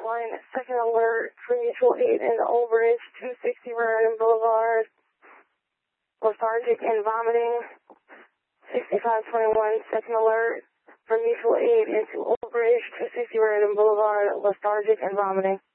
line, second alert for mutual aid in Old Bridge, 260 Raritan Boulevard. Lethargic and vomiting. 6521, second alert for mutual aid into Old Bridge, 260 Raritan Boulevard. Lethargic and vomiting.